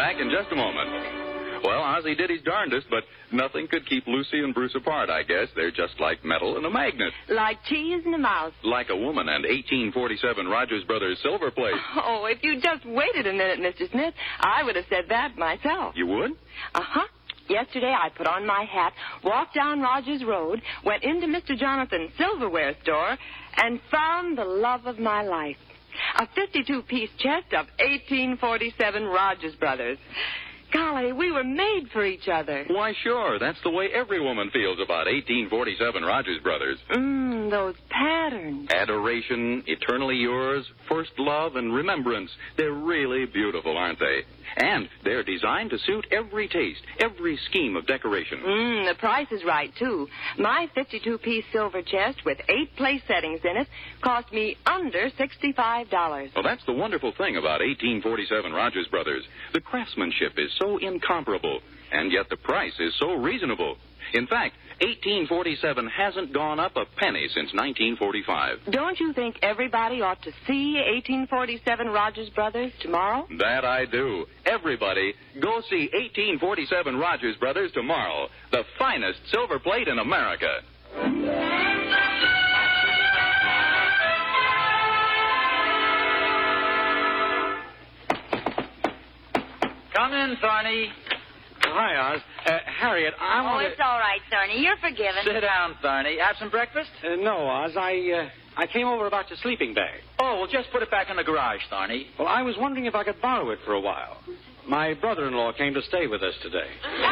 back in just a moment. Well, Ozzie did his darndest, but nothing could keep Lucy and Bruce apart, I guess. They're just like metal and a magnet. Like cheese and a mouse. Like a woman and 1847 Rogers Brothers silver plate. Oh, if you just waited a minute, Mr. Smith, I would have said that myself. You would? Uh-huh. Yesterday, I put on my hat, walked down Rogers Road, went into Mr. Jonathan's silverware store, and found the love of my life. A 52-piece chest of 1847 Rogers Brothers. Golly, we were made for each other. Why, sure. That's the way every woman feels about 1847 Rogers Brothers. Those patterns. Adoration, eternally yours, first love, and remembrance. They're really beautiful, aren't they? And they're designed to suit every taste, every scheme of decoration. The price is right, too. My 52-piece silver chest with 8 place settings in it cost me under $65. Well, that's the wonderful thing about 1847 Rogers Brothers. The craftsmanship is so incomparable, and yet the price is so reasonable. In fact, 1847 hasn't gone up a penny since 1945. Don't you think everybody ought to see 1847 Rogers Brothers tomorrow? That I do. Everybody, go see 1847 Rogers Brothers tomorrow. The finest silver plate in America. Come in, Thorny. Hi, Oz. Harriet, I want to... it's all right, Thorny. You're forgiven. Sit down, Thorny. Have some breakfast? no, Oz. I came over about your sleeping bag. Oh, well, just put it back in the garage, Thorny. Well, I was wondering if I could borrow it for a while. My brother-in-law came to stay with us today.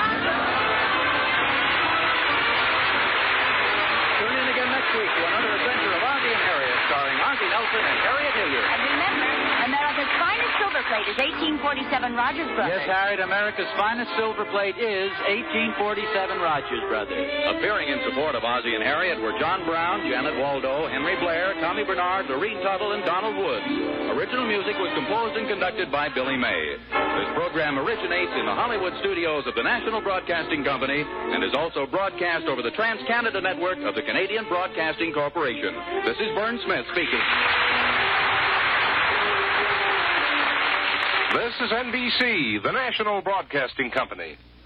Tune in again next week to another adventure of Ozzie and Harriet, starring Ozzie Nelson and Harriet Hilliard. And remember, America's finest silver plate is 1847 Rogers Brothers. Yes, Harriet, America's finest silver plate is 1847 Rogers Brothers. Appearing in support of Ozzie and Harriet were John Brown, Janet Waldo, Henry Blair, Tommy Bernard, Lorene Tuttle, and Donald Woods. Original music was composed and conducted by Billy May. This program originates in the Hollywood studios of the National Broadcasting Company and is also broadcast over the Trans-Canada Network of the Canadian Broadcasting Corporation. This is Vern Smith speaking. This is NBC, the National Broadcasting Company.